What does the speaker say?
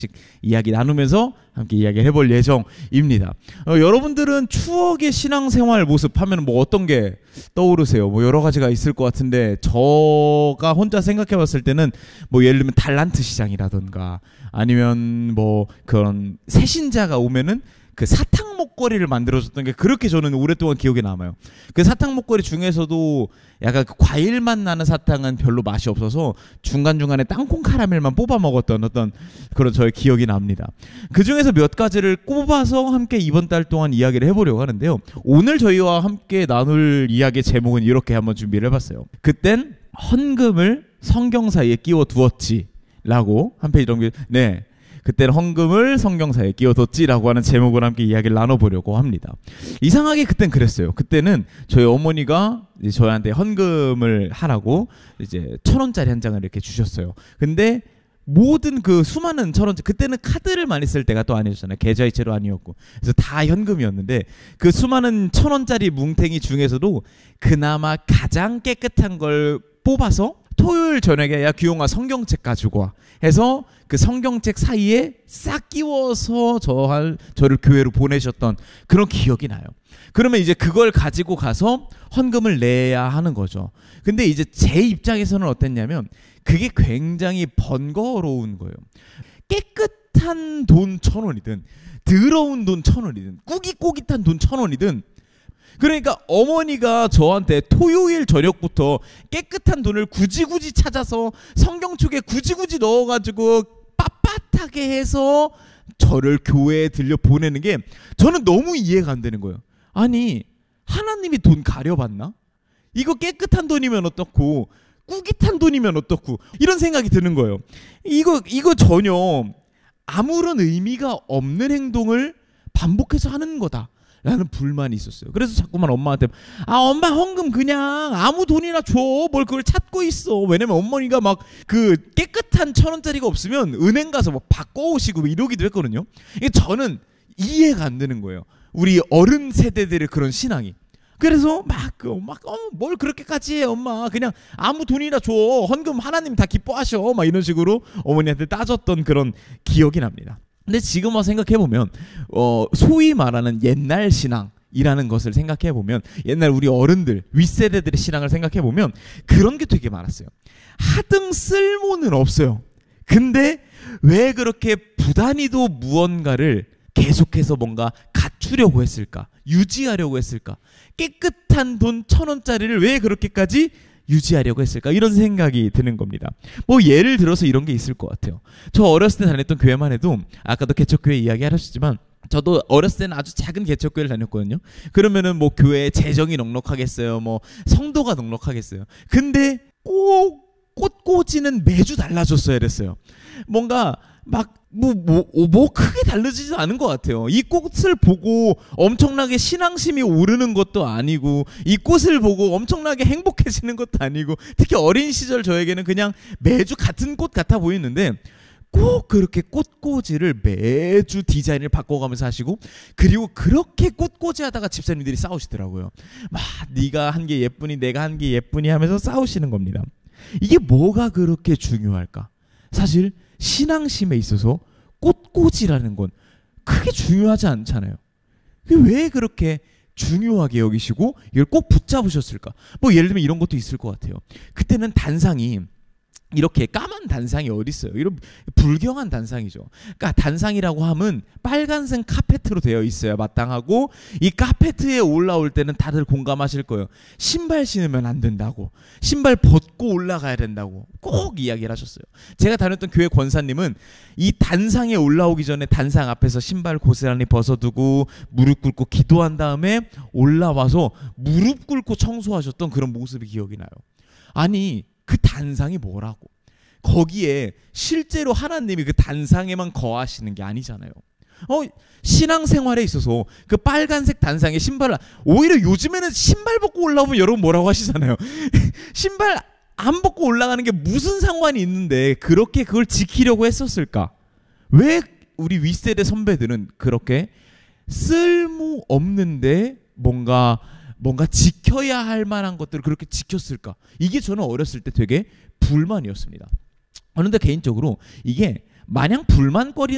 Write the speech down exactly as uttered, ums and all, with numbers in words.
이야기 나누면서 함께 이야기를 해볼 예정입니다. 어, 여러분들은 추억의 신앙생활 모습 하면 뭐 어떤 게 떠오르세요? 뭐 여러 가지가 있을 것 같은데 저가 혼자 생각해 봤을 때는 뭐 예를 들면 달란트 시장이라던가 아니면 뭐 그런 새신자가 오면은 그 사탕 목걸이를 만들어줬던 게 그렇게 저는 오랫동안 기억에 남아요. 그 사탕 목걸이 중에서도 약간 그 과일맛 나는 사탕은 별로 맛이 없어서 중간중간에 땅콩 카라멜만 뽑아 먹었던 어떤 그런 저의 기억이 납니다. 그 중에서 몇 가지를 꼽아서 함께 이번 달 동안 이야기를 해보려고 하는데요. 오늘 저희와 함께 나눌 이야기의 제목은 이렇게 한번 준비를 해봤어요. 그땐 헌금을 성경 사이에 끼워 두었지 라고 한 페이지 정도. 네, 그때는 헌금을 성경 사이에 끼워뒀지라고 하는 제목으로 함께 이야기를 나눠보려고 합니다. 이상하게 그땐 그랬어요. 그때는 저희 어머니가 이제 저희한테 헌금을 하라고 이제 천 원짜리 한 장을 이렇게 주셨어요. 근데 모든 그 수많은 천 원짜리, 그때는 카드를 많이 쓸 때가 또 아니었잖아요. 계좌이체로 아니었고. 그래서 다 현금이었는데 그 수많은 천 원짜리 뭉탱이 중에서도 그나마 가장 깨끗한 걸 뽑아서 토요일 저녁에 야 규용아 성경책 가지고 와 해서 그 성경책 사이에 싹 끼워서 저, 저를 교회로 보내셨던 그런 기억이 나요. 그러면 이제 그걸 가지고 가서 헌금을 내야 하는 거죠. 근데 이제 제 입장에서는 어땠냐면 그게 굉장히 번거로운 거예요. 깨끗한 돈 천 원이든 더러운 돈 천 원이든 꾸깃꾸깃한 돈 천 원이든 그러니까 어머니가 저한테 토요일 저녁부터 깨끗한 돈을 굳이 굳이 찾아서 성경책에 굳이 굳이 넣어가지고 빳빳하게 해서 저를 교회에 들려 보내는 게 저는 너무 이해가 안 되는 거예요. 아니 하나님이 돈 가려봤나? 이거 깨끗한 돈이면 어떻고 꾸깃한 돈이면 어떻고 이런 생각이 드는 거예요. 이거 이거 전혀 아무런 의미가 없는 행동을 반복해서 하는 거다 라는 불만이 있었어요. 그래서 자꾸만 엄마한테 아 엄마 헌금 그냥 아무 돈이나 줘. 뭘 그걸 찾고 있어. 왜냐면 어머니가 막 그 깨끗한 천 원짜리가 없으면 은행 가서 막 바꿔오시고 이러기도 했거든요. 이게 저는 이해가 안 되는 거예요. 우리 어른 세대들의 그런 신앙이. 그래서 막 그 막 어 뭘 그렇게까지 해 엄마 그냥 아무 돈이나 줘. 헌금 하나님 다 기뻐하셔. 막 이런 식으로 어머니한테 따졌던 그런 기억이 납니다. 근데 지금 와서 생각해보면 어, 소위 말하는 옛날 신앙이라는 것을 생각해보면 옛날 우리 어른들 윗세대들의 신앙을 생각해보면 그런 게 되게 많았어요. 하등 쓸모는 없어요. 근데 왜 그렇게 부단히도 무언가를 계속해서 뭔가 갖추려고 했을까? 유지하려고 했을까? 깨끗한 돈 천 원짜리를 왜 그렇게까지 유지하려고 했을까? 이런 생각이 드는 겁니다. 뭐 예를 들어서 이런 게 있을 것 같아요. 저 어렸을 때 다녔던 교회만 해도 아까도 개척교회 이야기 하셨지만 저도 어렸을 때는 아주 작은 개척교회를 다녔거든요. 그러면은 뭐 교회에 재정이 넉넉하겠어요. 뭐 성도가 넉넉하겠어요. 근데 꼭 꽃꽂이는 매주 달라졌어야 됐어요. 뭔가 막 뭐, 뭐, 뭐 크게 달라지지 않은 것 같아요. 이 꽃을 보고 엄청나게 신앙심이 오르는 것도 아니고 이 꽃을 보고 엄청나게 행복해지는 것도 아니고 특히 어린 시절 저에게는 그냥 매주 같은 꽃 같아 보이는데 꼭 그렇게 꽃꽂이를 매주 디자인을 바꿔가면서 하시고 그리고 그렇게 꽃꽂이 하다가 집사님들이 싸우시더라고요. 막 네가 한 게 예쁘니 내가 한 게 예쁘니 하면서 싸우시는 겁니다. 이게 뭐가 그렇게 중요할까? 사실 신앙심에 있어서 꽃꽂이라는 건 크게 중요하지 않잖아요. 왜 그렇게 중요하게 여기시고 이걸 꼭 붙잡으셨을까? 뭐 예를 들면 이런 것도 있을 것 같아요. 그때는 단상이 이렇게 까만 단상이 어디 있어요? 이런 불경한 단상이죠. 그러니까 단상이라고 하면 빨간색 카페트로 되어 있어야 마땅하고 이 카페트에 올라올 때는 다들 공감하실 거예요. 신발 신으면 안 된다고. 신발 벗고 올라가야 된다고 꼭 이야기를 하셨어요. 제가 다녔던 교회 권사님은 이 단상에 올라오기 전에 단상 앞에서 신발 고스란히 벗어두고 무릎 꿇고 기도한 다음에 올라와서 무릎 꿇고 청소하셨던 그런 모습이 기억이 나요. 아니 그 단상이 뭐라고? 거기에 실제로 하나님이 그 단상에만 거하시는 게 아니잖아요. 어, 신앙생활에 있어서 그 빨간색 단상에 신발을 오히려 요즘에는 신발 벗고 올라오면 여러분 뭐라고 하시잖아요. 신발 안 벗고 올라가는 게 무슨 상관이 있는데 그렇게 그걸 지키려고 했었을까? 왜 우리 윗세대 선배들은 그렇게 쓸모없는데 뭔가 뭔가 지켜야 할 만한 것들을 그렇게 지켰을까? 이게 저는 어렸을 때 되게 불만이었습니다. 그런데 개인적으로 이게 마냥 불만거리는